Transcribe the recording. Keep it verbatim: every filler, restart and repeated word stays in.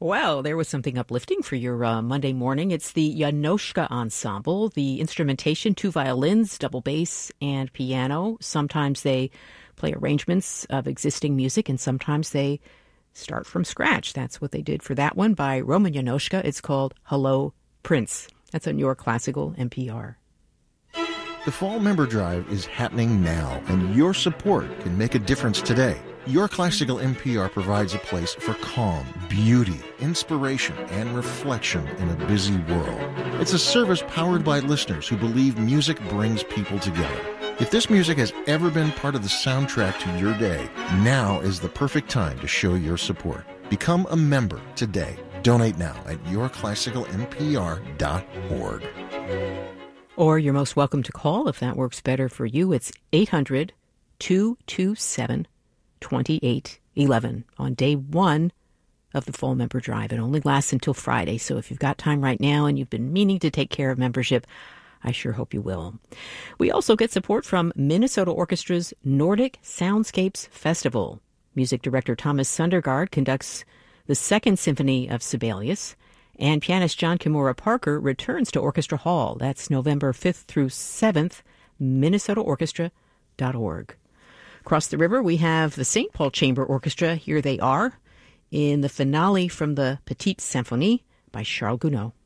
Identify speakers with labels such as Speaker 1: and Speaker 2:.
Speaker 1: Well, there was something uplifting for your uh, Monday morning. It's the Janoschka Ensemble, the instrumentation, two violins, double bass, and piano. Sometimes they play arrangements of existing music, and sometimes they start from scratch. That's what they did for that one by Roman Janoschka. It's called Hello, Prince. That's on Your Classical N P R.
Speaker 2: The Fall Member Drive is happening now, and your support can make a difference today. Your Classical N P R provides a place for calm, beauty, inspiration, and reflection in a busy world. It's a service powered by listeners who believe music brings people together. If this music has ever been part of the soundtrack to your day, now is the perfect time to show your support. Become a member today. Donate now at your classical n p r dot org.
Speaker 1: Or you're most welcome to call if that works better for you. It's eight hundred, two two seven, twenty-eight eleven on day one of the Fall Member Drive. It only lasts until Friday, so if you've got time right now and you've been meaning to take care of membership, I sure hope you will. We also get support from Minnesota Orchestra's Nordic Soundscapes Festival. Music director Thomas Sundergaard conducts the Second Symphony of Sibelius, and pianist John Kimura Parker returns to Orchestra Hall. That's November fifth through seventh, minnesota orchestra dot org. Across the river, we have the Saint Paul Chamber Orchestra. Here they are in the finale from the Petite Symphonie by Charles Gounod.